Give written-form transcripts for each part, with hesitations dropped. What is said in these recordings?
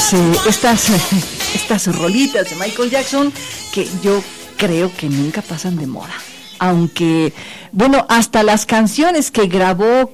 estas rolitas de Michael Jackson que yo creo que nunca pasan de moda. Aunque, bueno, hasta las canciones que grabó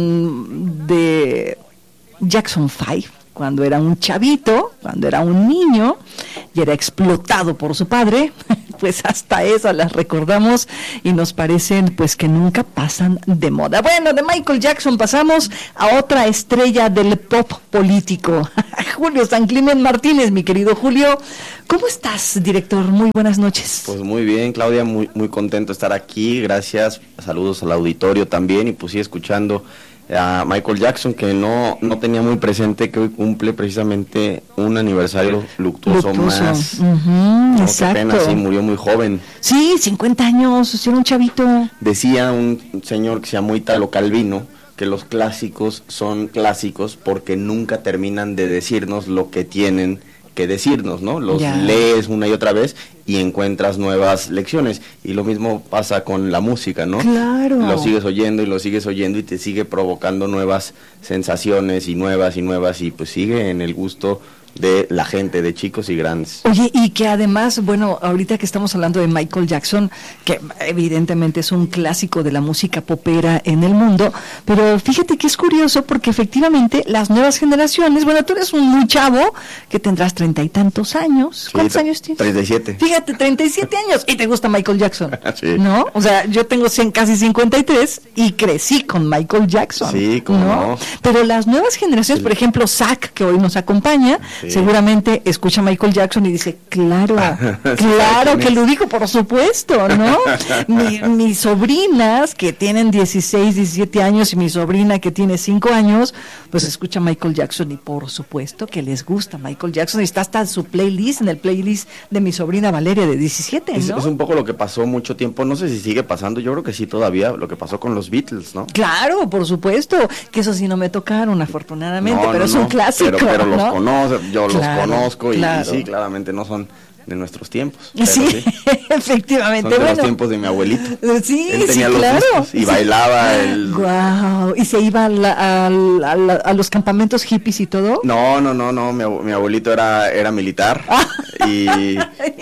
con de Jackson 5, cuando era un chavito, cuando era un niño y era explotado por su padre, pues hasta esas las recordamos y nos parecen pues que nunca pasan de moda. Bueno, de Michael Jackson pasamos a otra estrella del pop político, Julio San Clemente Martínez. Mi querido Julio, ¿cómo estás, director? Muy buenas noches. Pues muy bien, Claudia, muy contento de estar aquí, gracias, saludos al auditorio también, y pues sí, escuchando a Michael Jackson, que no tenía muy presente que hoy cumple precisamente un aniversario luctuoso más. Uh-huh, exacto. Qué pena, sí, murió muy joven. Sí, 50 años, era un chavito. Decía un señor que se llamó Italo Calvino que los clásicos son clásicos porque nunca terminan de decirnos lo que tienen que decirnos, ¿no? Los lees una y otra vez y encuentras nuevas lecciones, y lo mismo pasa con la música, ¿no? Claro. Lo sigues oyendo y te sigue provocando nuevas sensaciones y nuevas, y pues sigue en el gusto de la gente, de chicos y grandes. Oye, y que además, bueno, ahorita que estamos hablando de Michael Jackson, que evidentemente es un clásico de la música popera en el mundo, pero fíjate que es curioso porque efectivamente las nuevas generaciones, bueno, tú eres un muy chavo, que tendrás 30 y tantos años. ¿Cuántos años tienes? 37. Fíjate, 37 años, y te gusta Michael Jackson, sí. ¿no? O sea, yo tengo casi 53 y crecí con Michael Jackson. Sí, cómo no. Pero las nuevas generaciones, Sí. por ejemplo, Zach, que hoy nos acompaña, Sí. seguramente escucha Michael Jackson y dice, claro que lo dijo, por supuesto, ¿no? Mis sobrinas que tienen 16, 17 años y mi sobrina que tiene 5 años, pues escucha Michael Jackson y por supuesto que les gusta Michael Jackson, y está hasta en su playlist, en el playlist de mi sobrina Valeria de 17, ¿no? Es un poco lo que pasó mucho tiempo, no sé si sigue pasando, yo creo que sí todavía, lo que pasó con los Beatles, ¿no? Claro, por supuesto, que eso sí no me tocaron afortunadamente, pero es un clásico, pero los ¿no? conoce, yo los conozco, y sí, claramente no son de nuestros tiempos. Sí, efectivamente. Son de los tiempos de mi abuelito. Sí, él tenía los claro. discos y bailaba el... Wow. ¿Y se iba a los campamentos hippies y todo? No, mi abuelito era militar. y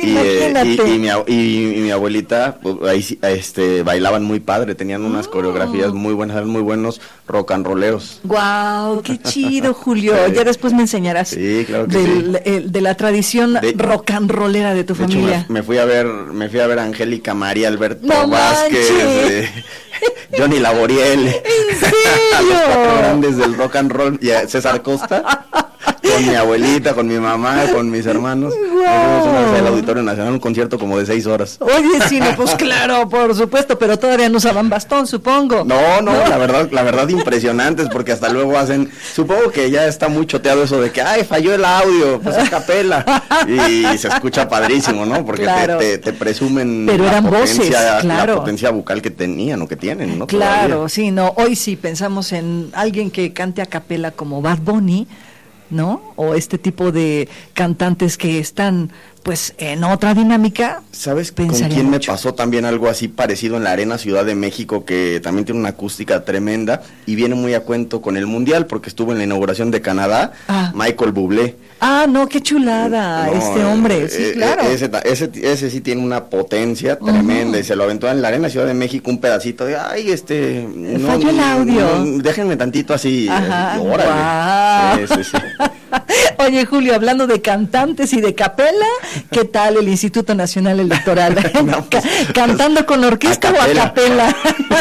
mi abuelita, pues, ahí, bailaban muy padre, tenían unas coreografías muy buenas, eran muy buenos rock and rolleros. Wow, qué chido, Julio. Ya después me enseñarás. Sí, claro que sí. De la tradición rock and rollera de tu familia. Hecho, me fui a ver a Angélica María, Alberto Vázquez, Johnny Laboriel, ¿en serio? a los cuatro grandes del rock and roll, y a César Costa, con mi abuelita, con mi mamá, con mis hermanos. Fuimos una vez al Auditorio Nacional, un concierto como de 6 horas. Oye, sí, no, pues claro, por supuesto, pero todavía no usaban bastón, supongo. No, la verdad impresionantes, porque hasta luego hacen, supongo que ya está muy choteado eso de que, falló el audio, pues a capela, y se escucha padrísimo, ¿no? Porque claro, te presumen, pero eran voces, claro, la potencia vocal que tenían o que tienen, ¿no? Claro, todavía. Sí, no, hoy sí pensamos en alguien que cante a capela como Bad Bunny, ¿no? O este tipo de cantantes que están, pues, en otra dinámica. ¿Sabes con quién me pasó también algo así parecido en la Arena Ciudad de México, que también tiene una acústica tremenda y viene muy a cuento con el Mundial, porque estuvo en la inauguración de Canadá, Michael Bublé? No, qué chulada, este hombre, sí, claro. Ese sí tiene una potencia tremenda, y se lo aventó en la Arena Ciudad de México un pedacito de, falló el audio. Déjenme tantito así, órale. Wow. Sí. Oye, Julio, hablando de cantantes y de capela, ¿qué tal el Instituto Nacional Electoral? No, pues, ¿Cantando con orquesta o a capela?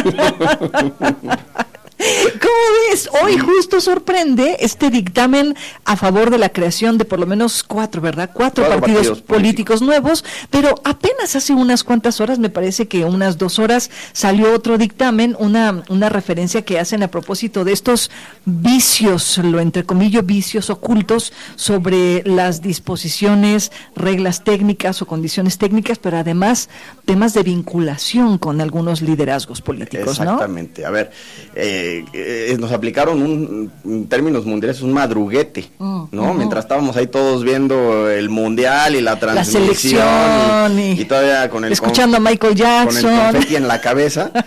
¿Cómo ves? Hoy justo sorprende este dictamen a favor de la creación de por lo menos 4 partidos políticos nuevos, pero apenas hace unas cuantas horas, me parece que unas 2 horas, salió otro dictamen, una referencia que hacen a propósito de estos vicios, lo entrecomillo vicios ocultos, sobre las disposiciones, reglas técnicas o condiciones técnicas, pero además temas de vinculación con algunos liderazgos políticos, ¿no? Exactamente. A ver, nos aplicaron en términos mundiales un madruguete, ¿no? Mientras estábamos ahí todos viendo el mundial y la transmisión, la selección y todavía con el escuchando a Michael Jackson, con el confeti en la cabeza,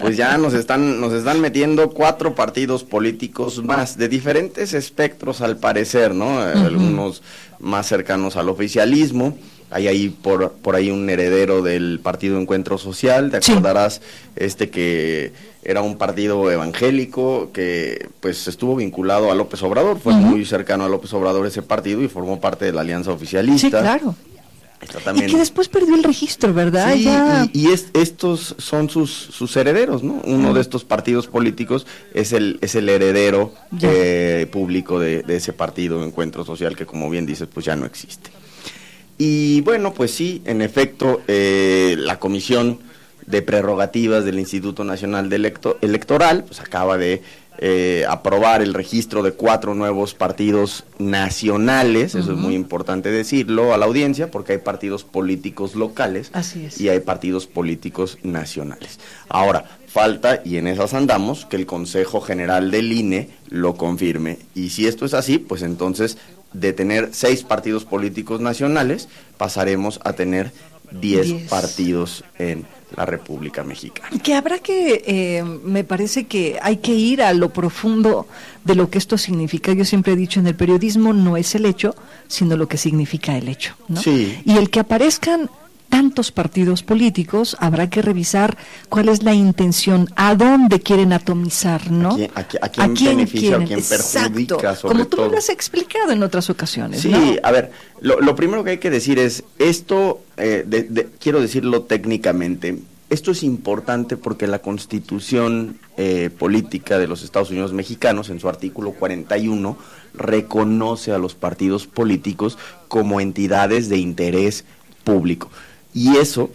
pues ya nos están metiendo 4 partidos políticos más, de diferentes espectros al parecer, ¿no? Algunos más cercanos al oficialismo. Hay ahí por ahí un heredero del Partido Encuentro Social, te acordarás, que era un partido evangélico que pues estuvo vinculado a López Obrador, fue muy cercano a López Obrador ese partido y formó parte de la alianza oficialista. Sí, claro. También, y que después perdió el registro, ¿verdad? Sí, y estos son sus herederos, ¿no? Uno de estos partidos políticos es el heredero público de ese partido Encuentro Social que, como bien dices, pues ya no existe. Y bueno, pues sí, en efecto, la Comisión de Prerrogativas del Instituto Nacional Electoral pues acaba de aprobar el registro de 4 nuevos partidos nacionales. Eso es muy importante decirlo a la audiencia, porque hay partidos políticos locales. Así es. Y hay partidos políticos nacionales. Ahora, falta, y en esas andamos, que el Consejo General del INE lo confirme. Y si esto es así, pues entonces, de tener 6 partidos políticos nacionales, pasaremos a tener 10 partidos en la República Mexicana. Que habrá que, me parece que hay que ir a lo profundo de lo que esto significa. Yo siempre he dicho, en el periodismo no es el hecho, sino lo que significa el hecho, ¿no? Sí. Y el que aparezcan tantos partidos políticos, habrá que revisar cuál es la intención, a dónde quieren atomizar, ¿no? ¿A quién beneficia o quién perjudica? Sobre como tú todo lo has explicado en otras ocasiones, sí, ¿no? A ver, lo primero que hay que decir es, esto, quiero decirlo técnicamente, esto es importante porque la Constitución política de los Estados Unidos mexicanos, en su artículo 41, reconoce a los partidos políticos como entidades de interés público. Y eso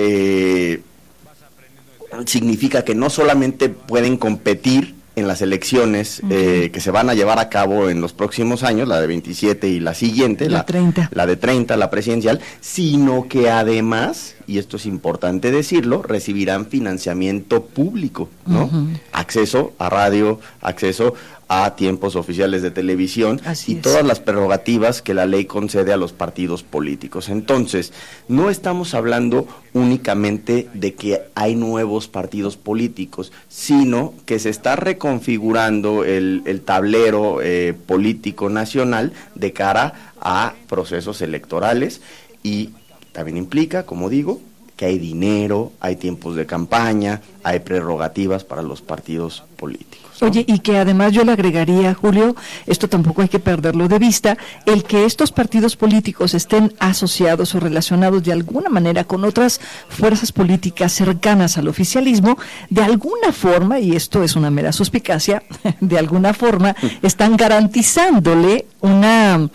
significa que no solamente pueden competir en las elecciones que se van a llevar a cabo en los próximos años, la de 27 y la siguiente, la de 30, la presidencial, sino que además, y esto es importante decirlo, recibirán financiamiento público, ¿no? Acceso a radio, acceso a tiempos oficiales de televisión y todas las prerrogativas que la ley concede a los partidos políticos. Entonces, no estamos hablando únicamente de que hay nuevos partidos políticos, sino que se está reconfigurando el tablero político nacional de cara a procesos electorales, y también implica, como digo, que hay dinero, hay tiempos de campaña, hay prerrogativas para los partidos políticos, ¿no? Oye, y que además yo le agregaría, Julio, esto tampoco hay que perderlo de vista, el que estos partidos políticos estén asociados o relacionados de alguna manera con otras fuerzas políticas cercanas al oficialismo, de alguna forma, y esto es una mera suspicacia, de alguna forma están garantizándole una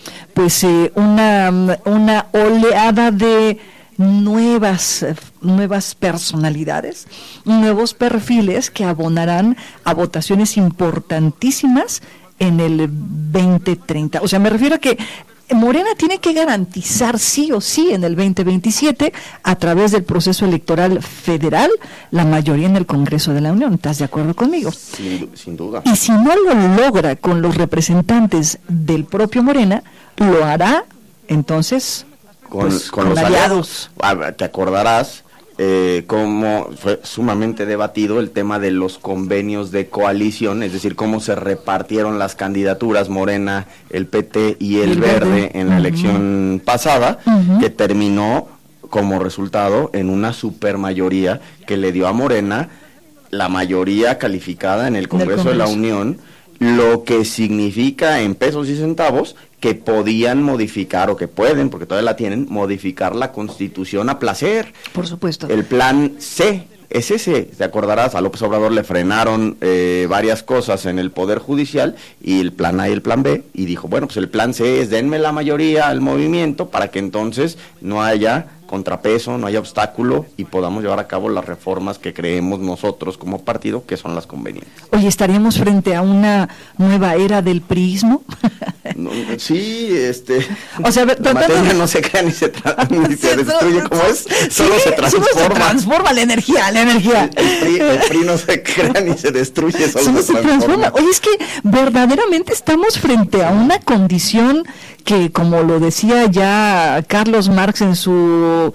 oleada de nuevas personalidades, nuevos perfiles que abonarán a votaciones importantísimas en el 2030. O sea, me refiero a que Morena tiene que garantizar sí o sí en el 2027, a través del proceso electoral federal, la mayoría en el Congreso de la Unión. ¿Estás de acuerdo conmigo? Sin duda. Y si no lo logra con los representantes del propio Morena, lo hará entonces con los aliados. Te acordarás cómo fue sumamente debatido el tema de los convenios de coalición, es decir, cómo se repartieron las candidaturas Morena, el PT y el Verde en la elección pasada, que terminó como resultado en una supermayoría que le dio a Morena la mayoría calificada en el Congreso de la Unión, lo que significa en pesos y centavos que podían modificar, o que pueden, porque todavía la tienen, modificar la Constitución a placer. Por supuesto. El plan C es ese. Te acordarás, a López Obrador le frenaron varias cosas en el Poder Judicial, y el plan A y el plan B, y dijo, bueno, pues el plan C es denme la mayoría al movimiento para que entonces no haya contrapeso, no haya obstáculo y podamos llevar a cabo las reformas que creemos nosotros como partido que son las convenientes. Oye, ¿estaríamos frente a una nueva era del priismo? No, sí, o sea, la materia no se crea ni se destruye como es, solo se transforma. Se transforma la energía. El PRI no se crea ni se destruye, solo se transforma. Oye, es que verdaderamente estamos frente a una condición que, como lo decía ya Carlos Marx en su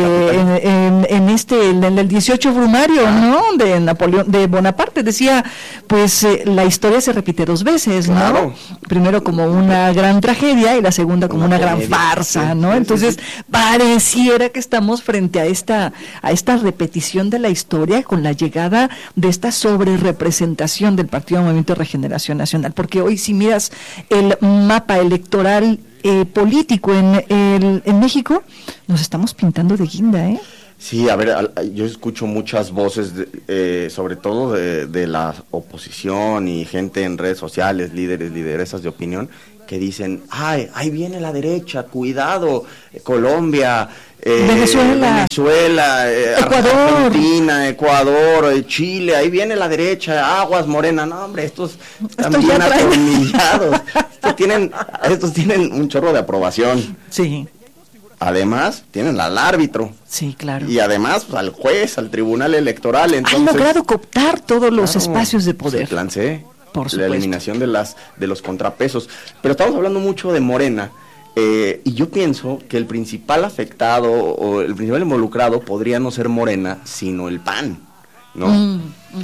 en el 18 Brumario, ¿no? De Napoleón, de Bonaparte, decía, pues la historia se repite dos veces, claro, ¿no? Primero como una gran tragedia y la segunda como una gran farsa, ¿no? Entonces, pareciera que estamos frente a esta repetición de la historia con la llegada de esta sobrerepresentación del Partido Movimiento de Regeneración Nacional, porque hoy si miras el mapa electoral político en México, nos estamos pintando de guinda, ¿eh? Sí, a ver, yo escucho muchas voces, sobre todo de la oposición y gente en redes sociales, lideresas de opinión, que dicen, ay, ahí viene la derecha, cuidado, Colombia, Venezuela, Ecuador, Argentina, Ecuador, Chile, ahí viene la derecha, aguas, Morena. No, hombre, estos están bien atornillados. Estos tienen un chorro de aprobación. Sí. Además, tienen al árbitro. Sí, claro. Y además, pues, al juez, al tribunal electoral. Entonces, han logrado cooptar todos los espacios de poder. El plan C, por supuesto, la eliminación de los contrapesos. Pero estamos hablando mucho de Morena. Y yo pienso que el principal afectado o el principal involucrado podría no ser Morena, sino el PAN, ¿no?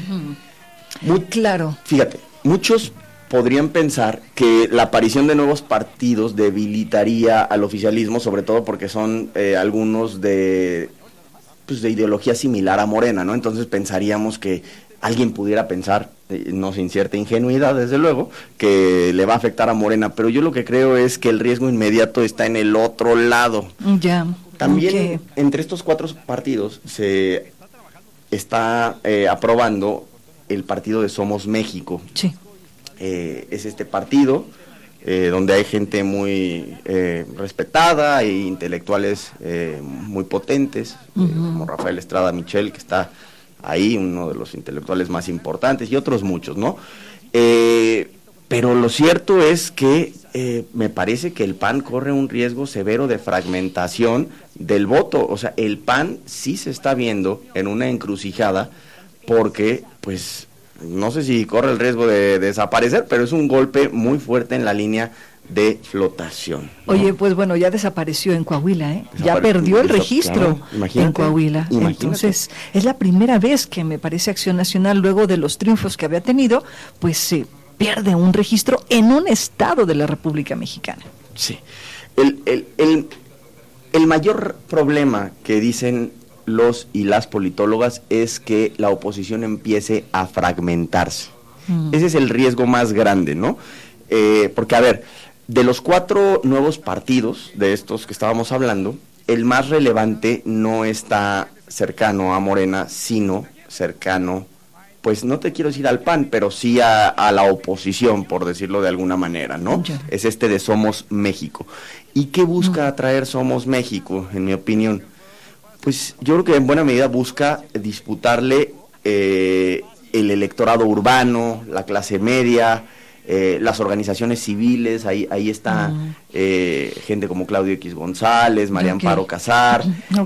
Muy claro. Fíjate, muchos podrían pensar que la aparición de nuevos partidos debilitaría al oficialismo, sobre todo porque son algunos de ideología similar a Morena, ¿no? Entonces pensaríamos que alguien pudiera pensar, no sin cierta ingenuidad desde luego, que le va a afectar a Morena, pero yo lo que creo es que el riesgo inmediato está en el otro lado. Ya. También entre estos 4 partidos se está aprobando el partido de Somos México. Sí. Es este partido donde hay gente muy respetada e intelectuales muy potentes, como Rafael Estrada Michel, que está ahí, uno de los intelectuales más importantes, y otros muchos, ¿no? Pero lo cierto es que me parece que el PAN corre un riesgo severo de fragmentación del voto. O sea, el PAN sí se está viendo en una encrucijada porque, pues, no sé si corre el riesgo de desaparecer, pero es un golpe muy fuerte en la línea de flotación, ¿no? Oye, pues bueno, ya desapareció en Coahuila, ¿eh? Ya perdió el registro, claro, en Coahuila. Entonces, es la primera vez que me parece Acción Nacional, luego de los triunfos que había tenido, pues se pierde un registro en un estado de la República Mexicana. Sí. El mayor problema que dicen los y las politólogas es que la oposición empiece a fragmentarse. Ese es el riesgo más grande, ¿no? Porque, a ver, de los 4 nuevos partidos de estos que estábamos hablando, el más relevante no está cercano a Morena, sino cercano, pues no te quiero decir al PAN, pero sí a la oposición, por decirlo de alguna manera, ¿no? Ya. Es este de Somos México. ¿Y qué busca atraer Somos México, en mi opinión? Pues yo creo que en buena medida busca disputarle el electorado urbano, la clase media, las organizaciones civiles. Ahí está gente como Claudio X González, María Amparo Casar,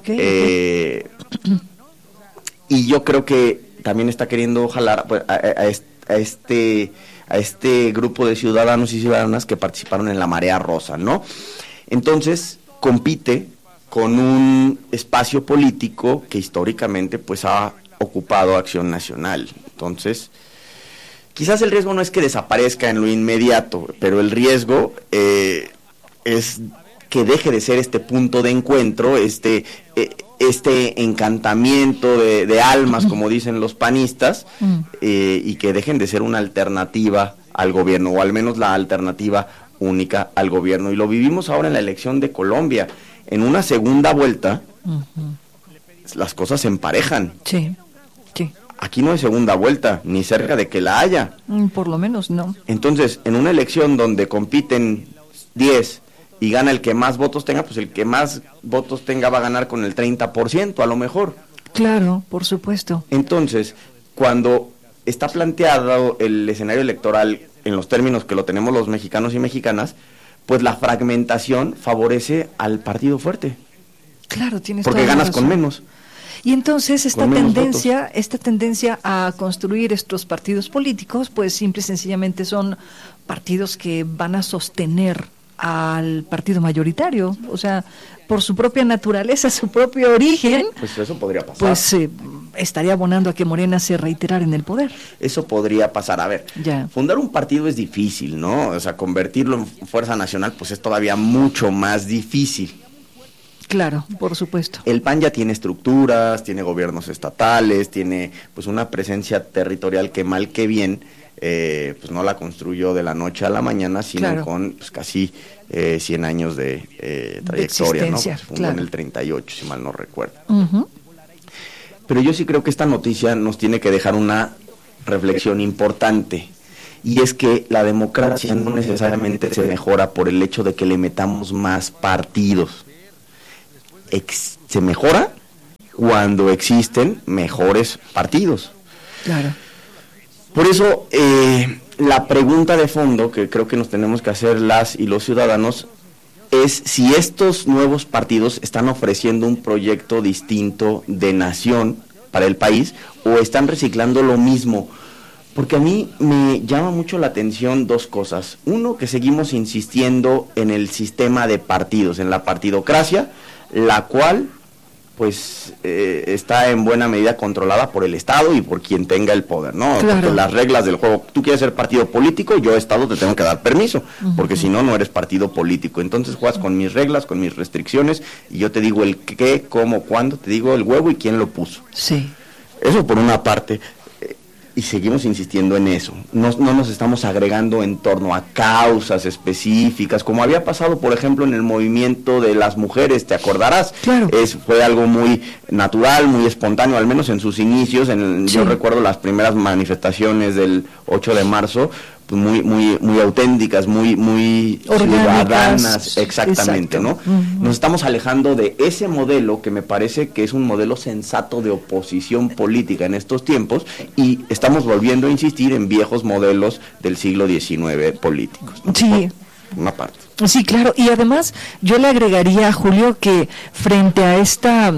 y yo creo que también está queriendo jalar pues, a este grupo de ciudadanos y ciudadanas que participaron en la Marea Rosa, ¿no? Entonces compite con un espacio político que históricamente pues ha ocupado Acción Nacional. Entonces, quizás el riesgo no es que desaparezca en lo inmediato, pero el riesgo es que deje de ser este punto de encuentro, este encantamiento de almas, como dicen los panistas, y que dejen de ser una alternativa al gobierno, o al menos la alternativa única al gobierno. Y lo vivimos ahora en la elección de Colombia. En una segunda vuelta, las cosas se emparejan. Sí, sí. Aquí no hay segunda vuelta, ni cerca de que la haya. Por lo menos no. Entonces, en una elección donde compiten 10 y gana el que más votos tenga, pues el que más votos tenga va a ganar con el 30%, a lo mejor. Claro, por supuesto. Entonces, cuando está planteado el escenario electoral en los términos que lo tenemos los mexicanos y mexicanas, pues la fragmentación favorece al partido fuerte. Claro, tienes porque toda la ganas razón. Con menos. Y entonces esta tendencia a construir estos partidos políticos, pues simple y sencillamente son partidos que van a sostener al partido mayoritario, o sea, por su propia naturaleza, su propio origen, pues eso podría pasar. Pues estaría abonando a que Morena se reiterara en el poder. Eso podría pasar. A ver, fundar un partido es difícil, ¿no? O sea, convertirlo en fuerza nacional, pues es todavía mucho más difícil. Claro, por supuesto. El PAN ya tiene estructuras, tiene gobiernos estatales, tiene pues una presencia territorial que mal que bien, pues no la construyó de la noche a la mañana, sino con pues, casi 100 años de trayectoria, ¿no? Se fundó en el 38, si mal no recuerdo. Pero yo sí creo que esta noticia nos tiene que dejar una reflexión importante, y es que la democracia no necesariamente se mejora por el hecho de que le metamos más partidos. Se mejora cuando existen mejores partidos. Claro. Por eso, la pregunta de fondo que creo que nos tenemos que hacer las y los ciudadanos es si estos nuevos partidos están ofreciendo un proyecto distinto de nación para el país o están reciclando lo mismo. Porque a mí me llama mucho la atención dos cosas. Uno, que seguimos insistiendo en el sistema de partidos, en la partidocracia, la cual pues está en buena medida controlada por el Estado y por quien tenga el poder, ¿no? Claro. Porque las reglas del juego, tú quieres ser partido político, yo Estado te tengo que dar permiso, porque si no, no eres partido político. Entonces juegas con mis reglas, con mis restricciones, y yo te digo el qué, cómo, cuándo, te digo el huevo y quién lo puso. Sí. Eso por una parte. Y seguimos insistiendo en eso, no nos estamos agregando en torno a causas específicas, como había pasado, por ejemplo, en el movimiento de las mujeres, ¿te acordarás? Claro. Fue algo muy natural, muy espontáneo, al menos en sus inicios. Yo recuerdo las primeras manifestaciones del 8 de marzo, pues muy auténticas, muy ciudadanas, exactamente, exacto. ¿No? Nos estamos alejando de ese modelo que me parece que es un modelo sensato de oposición política en estos tiempos, y estamos volviendo a insistir en viejos modelos del siglo XIX políticos, ¿no? Sí. Por una parte. Sí, claro, y además yo le agregaría, Julio, que frente a esta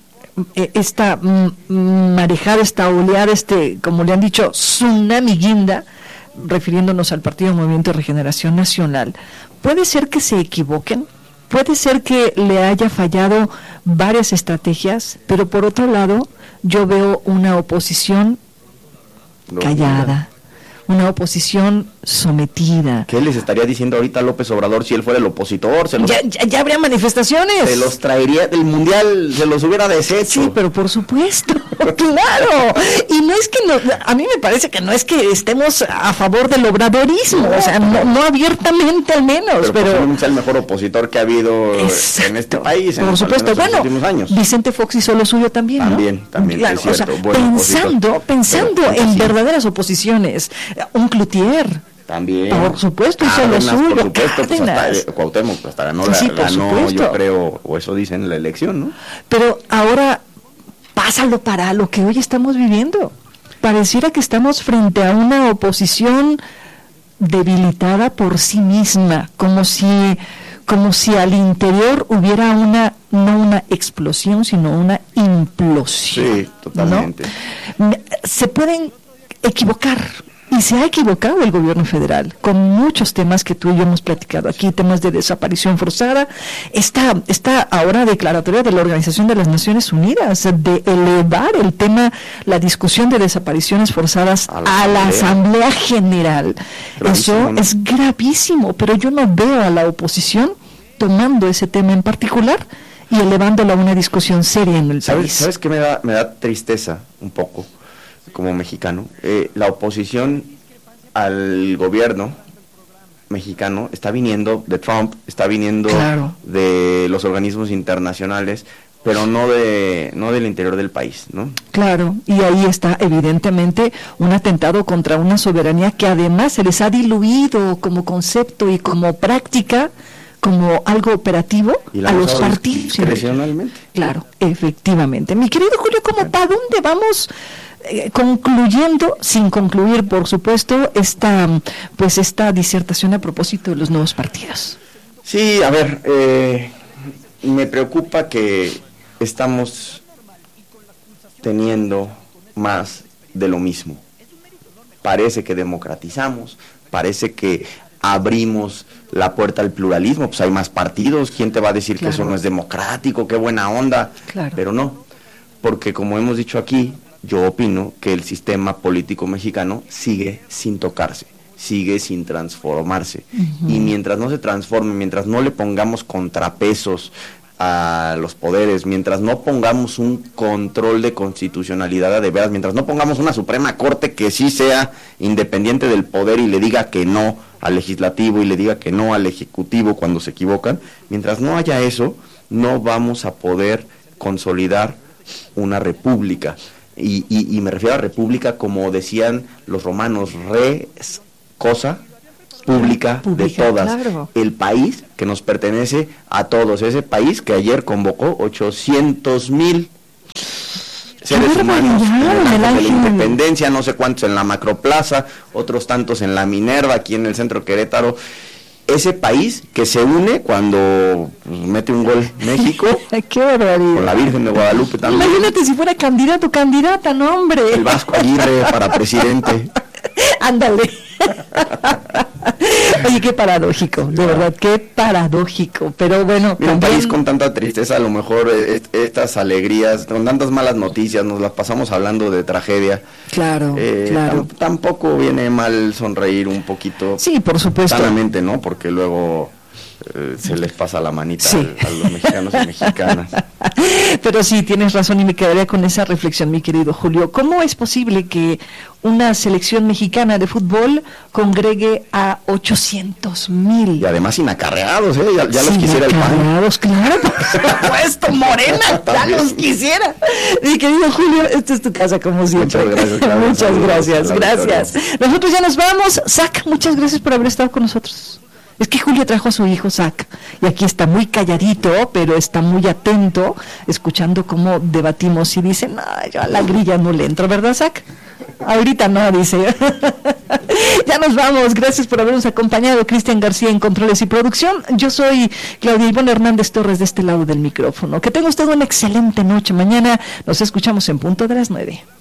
marejada, esta oleada, como le han dicho, tsunami guinda, refiriéndonos al Partido Movimiento de Regeneración Nacional, puede ser que se equivoquen, puede ser que le haya fallado varias estrategias, pero por otro lado yo veo una oposición callada, una oposición sometida. ¿Qué les estaría diciendo ahorita López Obrador si él fuera el opositor? Ya habría manifestaciones. Se los traería del Mundial, se los hubiera deshecho. Sí, pero por supuesto, claro. Y no es que a mí me parece que no es que estemos a favor del obradorismo, o sea, no abiertamente al menos, pero es el mejor opositor que ha habido en este país, por supuesto. En los últimos años. Vicente Fox hizo lo suyo también, También, claro, es cierto. O sea, pensando en verdaderas oposiciones, un Cloutier. También. Por supuesto, hizo lo suyo. Por supuesto, pues hasta Cuauhtémoc, hasta ganó ganó, yo creo, o eso dicen en la elección, ¿no? Pero ahora, pásalo para lo que hoy estamos viviendo. Pareciera que estamos frente a una oposición debilitada por sí misma, como si al interior hubiera no una explosión, sino una implosión. Sí, totalmente. ¿No? Se pueden equivocar. Y se ha equivocado el gobierno federal con muchos temas que tú y yo hemos platicado aquí, temas de desaparición forzada. Está ahora declaratoria de la Organización de las Naciones Unidas de elevar el tema, la discusión de desapariciones forzadas a la Asamblea General. Eso es gravísimo, pero yo no veo a la oposición tomando ese tema en particular y elevándolo a una discusión seria en el país. ¿Sabes qué me da tristeza un poco? Como mexicano, la oposición al gobierno mexicano está viniendo de Trump, está viniendo de los organismos internacionales, pero no del interior del país, ¿no? Claro, y ahí está evidentemente un atentado contra una soberanía que además se les ha diluido como concepto y como práctica, como algo operativo a los partidos. Discrecionalmente. Claro, efectivamente. Mi querido Julio, ¿para dónde vamos? Concluyendo, sin concluir, por supuesto, esta disertación a propósito de los nuevos partidos. Sí, a ver, me preocupa que estamos teniendo más de lo mismo. Parece que democratizamos, parece que abrimos la puerta al pluralismo, pues hay más partidos, ¿quién te va a decir que eso no es democrático? ¡Qué buena onda! Claro. Pero no, porque como hemos dicho aquí, yo opino que el sistema político mexicano sigue sin tocarse, sigue sin transformarse. Y mientras no se transforme, mientras no le pongamos contrapesos a los poderes, mientras no pongamos un control de constitucionalidad de veras, mientras no pongamos una Suprema Corte que sí sea independiente del poder y le diga que no al legislativo y le diga que no al ejecutivo cuando se equivocan, mientras no haya eso, no vamos a poder consolidar una república. Y me refiero a república como decían los romanos, res cosa pública de todas, claro. El país que nos pertenece a todos, ese país que ayer convocó 800,000 seres humanos en la Independencia, no sé cuántos en la Macroplaza, otros tantos en la Minerva, aquí en el centro Querétaro. Ese país que se une cuando mete un gol México. ¡Qué barbaridad! Con la Virgen de Guadalupe también. Imagínate si fuera candidato, candidata, no hombre. El Vasco Aguirre para presidente. Ándale. Oye, qué paradójico, de verdad, qué paradójico, pero bueno. Mira, un país con tanta tristeza, a lo mejor estas alegrías, con tantas malas noticias, nos las pasamos hablando de tragedia. Claro, claro. Tampoco viene mal sonreír un poquito. Sí, por supuesto. Sanamente, ¿no? Porque luego se les pasa la manita a los mexicanos y mexicanas. Pero sí, tienes razón y me quedaría con esa reflexión, mi querido Julio. ¿Cómo es posible que una selección mexicana de fútbol congregue a 800,000? Y además sin acarreados, ya los quisiera el PAN. Acarreados, claro, por supuesto, Morena, ya los quisiera. Mi querido Julio, esta es tu casa como siempre. Muchas gracias. Gracias. Nosotros ya nos vamos. Zach, muchas gracias por haber estado con nosotros. Es que Julio trajo a su hijo Zach, y aquí está muy calladito, pero está muy atento, escuchando cómo debatimos, y dice, no, yo a la grilla no le entro, ¿verdad, Zach? Ahorita no, dice. Ya nos vamos, gracias por habernos acompañado. Cristian García en Controles y Producción. Yo soy Claudia Ivonne Hernández Torres de este lado del micrófono. Que tenga usted una excelente noche. Mañana nos escuchamos en punto de las 9.